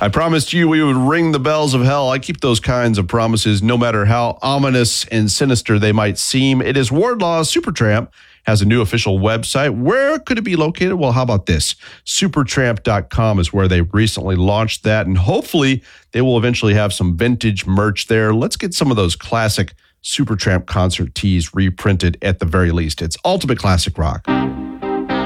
I promised you we would ring the bells of hell. I keep those kinds of promises no matter how ominous and sinister they might seem. It is Wardlaw. Supertramp has a new official website. Where could it be located? Well, how about this? Supertramp.com is where they recently launched that, and hopefully they will eventually have some vintage merch there. Let's get some of those classic Supertramp concert tees reprinted at the very least. It's ultimate classic rock.